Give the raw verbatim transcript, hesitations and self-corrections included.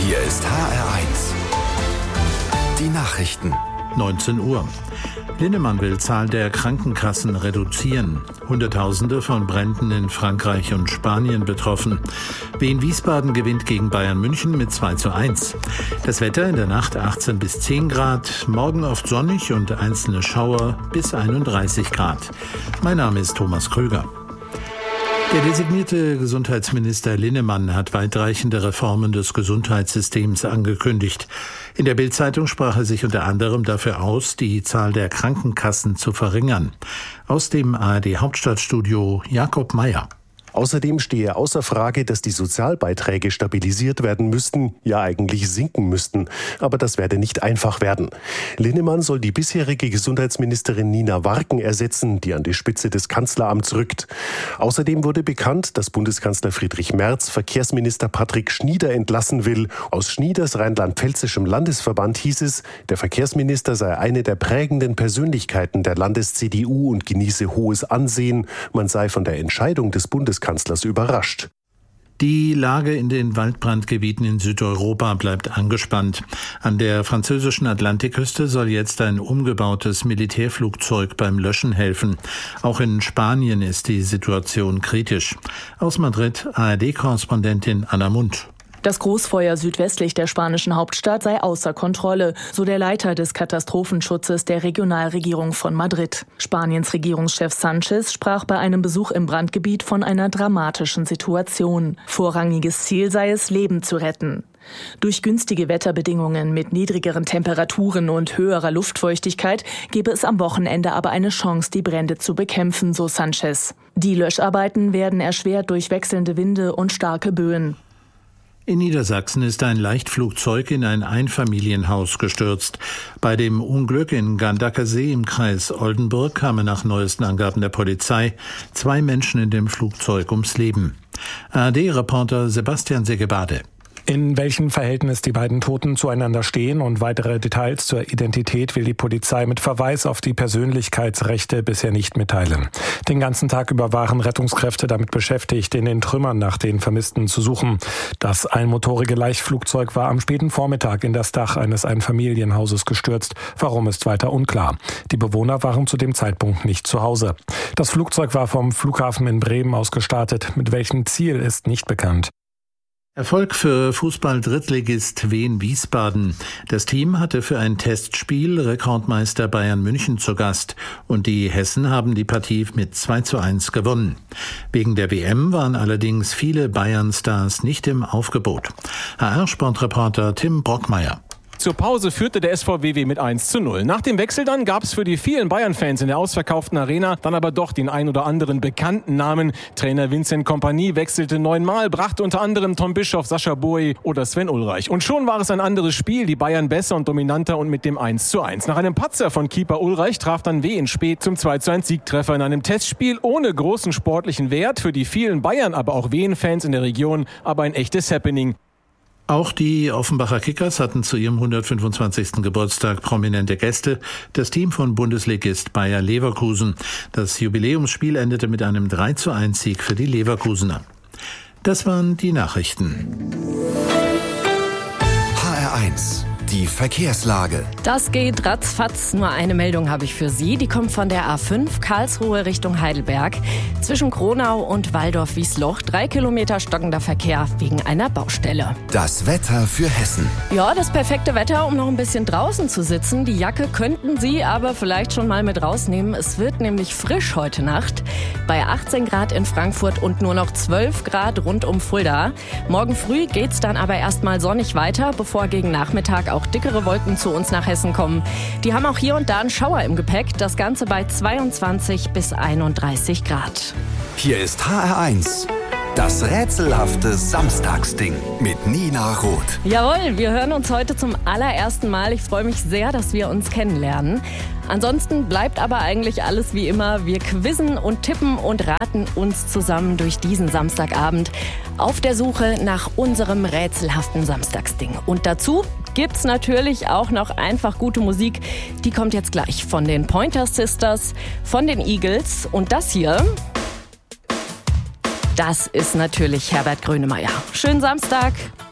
Hier ist H R eins. Die Nachrichten. neunzehn Uhr. Linnemann will Zahl der Krankenkassen reduzieren. Hunderttausende von Bränden in Frankreich und Spanien betroffen. Wien Wiesbaden gewinnt gegen Bayern München mit zwei zu eins. Das Wetter in der Nacht achtzehn bis zehn Grad, morgen oft sonnig und einzelne Schauer bis einunddreißig Grad. Mein Name ist Thomas Krüger. Der designierte Gesundheitsminister Linnemann hat weitreichende Reformen des Gesundheitssystems angekündigt. In der Bild-Zeitung sprach er sich unter anderem dafür aus, die Zahl der Krankenkassen zu verringern. Aus dem A R D-Hauptstadtstudio Jakob Mayer. Außerdem stehe außer Frage, dass die Sozialbeiträge stabilisiert werden müssten, ja eigentlich sinken müssten. Aber das werde nicht einfach werden. Linnemann soll die bisherige Gesundheitsministerin Nina Warken ersetzen, die an die Spitze des Kanzleramts rückt. Außerdem wurde bekannt, dass Bundeskanzler Friedrich Merz Verkehrsminister Patrick Schnieder entlassen will. Aus Schnieders rheinland-pfälzischem Landesverband hieß es, der Verkehrsminister sei eine der prägenden Persönlichkeiten der Landes-C D U und genieße hohes Ansehen. Man sei von der Entscheidung des Bundeskanzlers Kanzlers überrascht. Die Lage in den Waldbrandgebieten in Südeuropa bleibt angespannt. An der französischen Atlantikküste soll jetzt ein umgebautes Militärflugzeug beim Löschen helfen. Auch in Spanien ist die Situation kritisch. Aus Madrid A R D-Korrespondentin Anna Mund. Das Großfeuer südwestlich der spanischen Hauptstadt sei außer Kontrolle, so der Leiter des Katastrophenschutzes der Regionalregierung von Madrid. Spaniens Regierungschef Sánchez sprach bei einem Besuch im Brandgebiet von einer dramatischen Situation. Vorrangiges Ziel sei es, Leben zu retten. Durch günstige Wetterbedingungen mit niedrigeren Temperaturen und höherer Luftfeuchtigkeit gebe es am Wochenende aber eine Chance, die Brände zu bekämpfen, so Sánchez. Die Löscharbeiten werden erschwert durch wechselnde Winde und starke Böen. In Niedersachsen ist ein Leichtflugzeug in ein Einfamilienhaus gestürzt. Bei dem Unglück in Gandackersee im Kreis Oldenburg kamen nach neuesten Angaben der Polizei zwei Menschen in dem Flugzeug ums Leben. A R D-Reporter Sebastian Segebade. In welchem Verhältnis die beiden Toten zueinander stehen und weitere Details zur Identität will die Polizei mit Verweis auf die Persönlichkeitsrechte bisher nicht mitteilen. Den ganzen Tag über waren Rettungskräfte damit beschäftigt, in den Trümmern nach den Vermissten zu suchen. Das einmotorige Leichtflugzeug war am späten Vormittag in das Dach eines Einfamilienhauses gestürzt. Warum ist weiter unklar. Die Bewohner waren zu dem Zeitpunkt nicht zu Hause. Das Flugzeug war vom Flughafen in Bremen aus gestartet. Mit welchem Ziel ist nicht bekannt. Erfolg für Fußball-Drittligist Wien Wiesbaden. Das Team hatte für ein Testspiel Rekordmeister Bayern München zu Gast und die Hessen haben die Partie mit zwei zu eins gewonnen. Wegen der W M waren allerdings viele Bayern-Stars nicht im Aufgebot. H R-Sportreporter Tim Brockmeier. Zur Pause führte der S V W W mit eins zu null. Nach dem Wechsel dann gab es für die vielen Bayern-Fans in der ausverkauften Arena dann aber doch den ein oder anderen bekannten Namen. Trainer Vincent Kompany wechselte neunmal, brachte unter anderem Tom Bischoff, Sascha Boey oder Sven Ulreich. Und schon war es ein anderes Spiel, die Bayern besser und dominanter und mit dem eins zu eins. Nach einem Patzer von Keeper Ulreich traf dann W in Spät zum zwei zu eins Siegtreffer in einem Testspiel ohne großen sportlichen Wert. Für die vielen Bayern, aber auch W-Fans in der Region, aber ein echtes Happening. Auch die Offenbacher Kickers hatten zu ihrem hundertfünfundzwanzigsten Geburtstag prominente Gäste, das Team von Bundesligist Bayer Leverkusen. Das Jubiläumsspiel endete mit einem drei zu eins Sieg für die Leverkusener. Das waren die Nachrichten. H R eins. Die Verkehrslage. Das geht ratzfatz. Nur eine Meldung habe ich für Sie. Die kommt von der A fünf Karlsruhe Richtung Heidelberg. Zwischen Kronau und Waldorf-Wiesloch. Drei Kilometer stockender Verkehr wegen einer Baustelle. Das Wetter für Hessen. Ja, das perfekte Wetter, um noch ein bisschen draußen zu sitzen. Die Jacke könnten Sie aber vielleicht schon mal mit rausnehmen. Es wird nämlich frisch heute Nacht. Bei achtzehn Grad in Frankfurt und nur noch zwölf Grad rund um Fulda. Morgen früh geht's dann aber erstmal sonnig weiter, bevor gegen Nachmittag auch dickere Wolken zu uns nach Hessen kommen. Die haben auch hier und da einen Schauer im Gepäck. Das Ganze bei zweiundzwanzig bis einunddreißig Grad. Hier ist H R eins. Das rätselhafte Samstagsding mit Nina Roth. Jawohl, wir hören uns heute zum allerersten Mal. Ich freue mich sehr, dass wir uns kennenlernen. Ansonsten bleibt aber eigentlich alles wie immer. Wir quizzen und tippen und raten uns zusammen durch diesen Samstagabend auf der Suche nach unserem rätselhaften Samstagsding. Und dazu gibt's natürlich auch noch einfach gute Musik. Die kommt jetzt gleich von den Pointer Sisters, von den Eagles und das hier... Das ist natürlich Herbert Grönemeyer. Schönen Samstag.